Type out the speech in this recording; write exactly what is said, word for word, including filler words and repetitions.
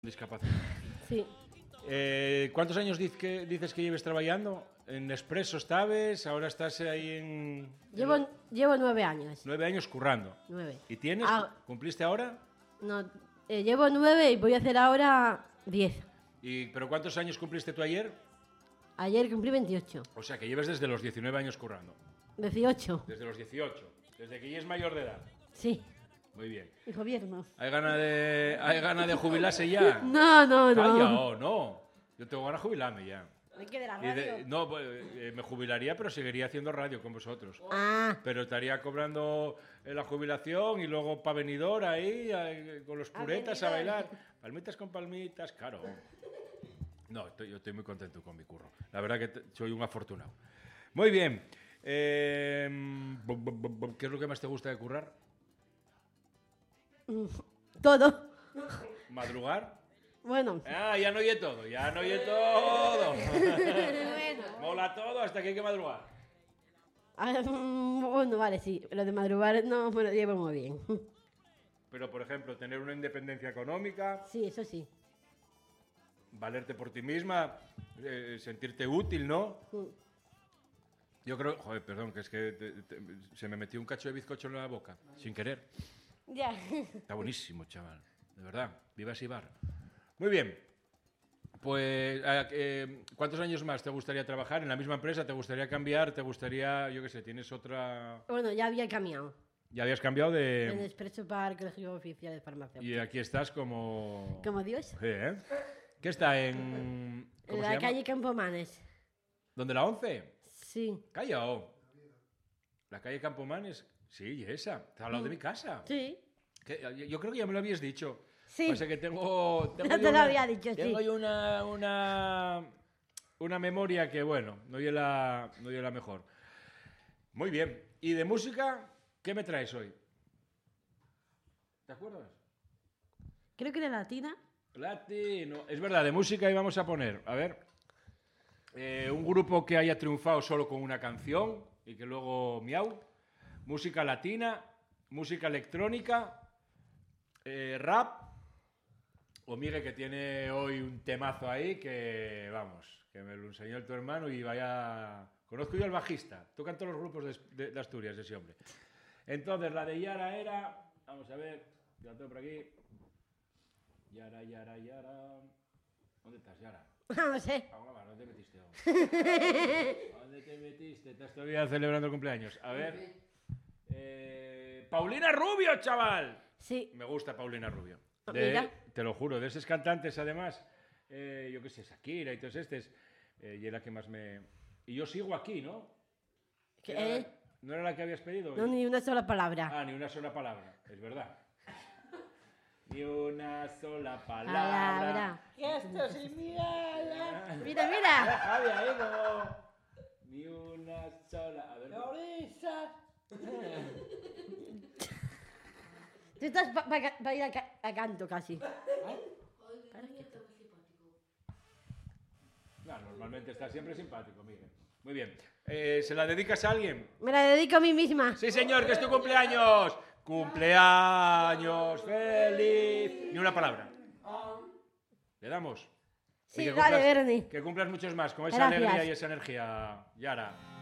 Discapacidad. Sí. Eh, ¿Cuántos años diz que, dices que lleves trabajando? ¿En Expreso estabas? ¿Ahora estás ahí en...? Llevo, en... llevo nueve años. Nueve años currando. Nueve. ¿Y tienes? Ah. ¿Cumpliste ahora? No, eh, llevo nueve y voy a hacer ahora diez. ¿Y, ¿Pero cuántos años cumpliste tú ayer? Ayer cumplí veintiocho. O sea, que lleves desde los diecinueve años currando. dieciocho. Desde los dieciocho. Desde que ya es mayor de edad. Sí. Muy bien. Y gobierno. ¿Hay ganas de, ¿hay ganas de jubilarse ya? No, no, no. Calla, oh, no. Yo tengo ganas de jubilarme ya. ¿Me quedé la Y de- radio? no, pues, eh, me jubilaría, pero seguiría haciendo radio con vosotros. Ah, Pero estaría cobrando eh, la jubilación y luego pa' venidor ahí, eh, con los A puretas a venidor. bailar. Palmitas con palmitas, claro. No, estoy- yo estoy muy contento con mi curro. La verdad que te- soy un afortunado. Muy bien. Eh, bum, bum, bum, bum. ¿Qué es lo que más te gusta de currar? todo. ¿Madrugar? Bueno. Ah, ya no oye todo, ya no oye todo. Bueno. Mola todo hasta que hay que madrugar. Ah, mm, bueno, vale, sí. Lo de madrugar no me lo llevo muy bien. Pero, por ejemplo, tener una independencia económica, Sí, eso sí. valerte por ti misma, eh, sentirte útil, ¿no? Mm. Yo creo... Joder, perdón, que es que te- te- se me metió un cacho de bizcocho en la boca, sin querer. Ya. Está buenísimo, chaval. De verdad. Viva Sibar. Muy bien. Pues, eh, eh, ¿cuántos años más te gustaría trabajar en la misma empresa? ¿Te gustaría cambiar? ¿Te gustaría, yo qué sé, tienes otra...? Bueno, ya había cambiado. Ya habías cambiado En de... Expreso para el Colegio Oficial de Farmacia. Y aquí estás como... Como Dios. Sí, ¿eh? ¿Qué está en...? ¿Cómo En se la llama? calle Campomanes. ¿Dónde, la once? Sí. Callao. La calle Campomanes. Sí, esa. Está al lado de mi casa. Sí. Que- yo- yo creo que ya me lo habías dicho. Sí. Pasa que tengo... tengo Ya yo te lo una- había dicho, Tengo sí. yo una, una, una memoria que, bueno, no es la, no es la mejor. Muy bien. ¿Y de música? ¿Qué me traes hoy? ¿Te acuerdas? Creo que era latina. Latino. Es verdad, de música íbamos a poner, a ver, eh, un grupo que haya triunfado solo con una canción y que luego miau. Música latina, música electrónica, eh, rap. O Miguel, que tiene hoy un temazo ahí que, vamos, que me lo enseñó tu hermano y vaya... Conozco yo al bajista, tocan todos los grupos de, de- de Asturias ese hombre. Entonces, la de Yara era... Vamos a ver, ya la tengo por aquí. Yara, Yara, Yara... ¿Dónde estás, Yara? No sé. Vamos, va, ¿dónde te metiste? hombre? ¿Dónde te metiste? ¿Estás todavía celebrando el cumpleaños? A ver... Eh, Paulina Rubio, chaval. Sí. Me gusta Paulina Rubio. Ah, De- mira. te lo juro, de esos cantantes, además, eh, yo qué sé, Shakira y todos estos, eh, y era que más me... Y yo sigo aquí, ¿no? ¿Qué? Era- ¿Eh? ¿No era la que habías pedido? No, ni una sola palabra. Ah, ni una sola palabra, es verdad. Ni una sola palabra. Palabra. Que esto sin mirada. Mira, mira. Javi, ahí como... Ni una sola... A ver... Teresa. Tú estás para ir a, ca- a canto casi. No, normalmente está siempre simpático, Miguel. Muy bien. Eh, ¿Se la dedicas a alguien? Me la dedico a mí misma. Sí, señor, que es tu cumpleaños. Cumpleaños feliz. Ni una palabra. ¿Le damos? Y Sí, que dale, cumplas- Bernie. Que cumplas muchos más, con esa Gracias. alegría y esa energía, Yara.